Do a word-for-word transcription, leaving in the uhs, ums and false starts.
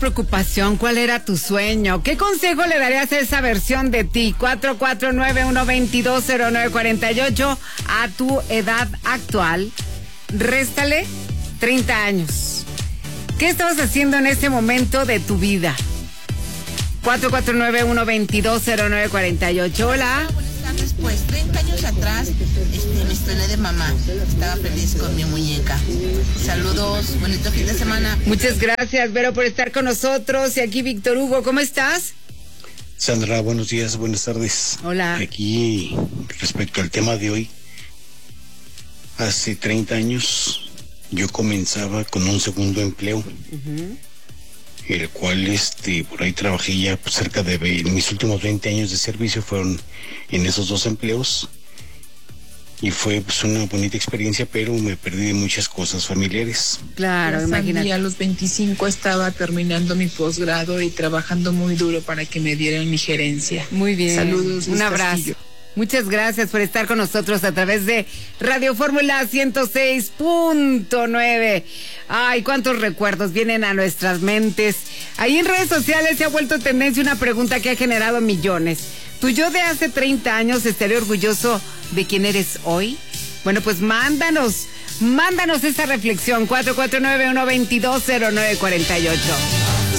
Preocupación, ¿cuál era tu sueño? ¿Qué consejo le darías a esa versión de ti? cuatro cuatro nueve, uno dos dos, cero nueve cuatro ocho a tu edad actual. Réstale treinta años. ¿Qué estabas haciendo en ese momento de tu vida? cuatro cuatro nueve, uno dos dos, cero nueve cuatro ocho. Hola. Buenas tardes, pues treinta años atrás este, me estrené de mamá. Estaba feliz con mi muñeca. Saludos, bonito fin de semana. Muchas gracias, Vero, por estar con nosotros. Y aquí Víctor Hugo, ¿cómo estás? Sandra, buenos días, buenas tardes. Hola. Aquí, respecto al tema de hoy, hace treinta años yo comenzaba con un segundo empleo, uh-huh. el cual este por ahí trabajé ya pues, cerca de mis últimos veinte años de servicio fueron en esos dos empleos y fue pues una bonita experiencia, pero me perdí de muchas cosas familiares. Claro, imagínate. A los veinticinco estaba terminando mi posgrado y trabajando muy duro para que me dieran mi gerencia. Muy bien. Saludos. Un abrazo. Castillo. Muchas gracias por estar con nosotros a través de Radio Fórmula ciento seis punto nueve. Ay, cuántos recuerdos vienen a nuestras mentes. Ahí en redes sociales se ha vuelto tendencia una pregunta que ha generado millones. ¿Tu yo de hace treinta años estaría orgulloso de quién eres hoy? Bueno, pues mándanos, mándanos esa reflexión. cuatro cuatro nueve, uno dos dos, cero nueve cuatro ocho.